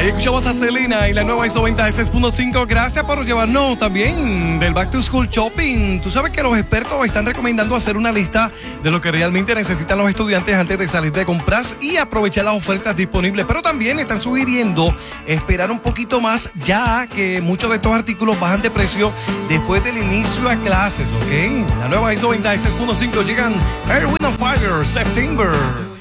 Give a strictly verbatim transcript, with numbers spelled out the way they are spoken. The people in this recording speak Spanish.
Ahí escuchamos a Selena y la nueva I S O noventa seis punto cinco. Gracias por llevarnos también del Back to School Shopping. Tú sabes que los expertos están recomendando hacer una lista de lo que realmente necesitan los estudiantes antes de salir de compras y aprovechar las ofertas disponibles. Pero también están sugiriendo esperar un poquito más, ya que muchos de estos artículos bajan de precio después del inicio a clases, ¿ok? La nueva I S O noventa seis punto cinco llegan Air, Wind and Fire, September.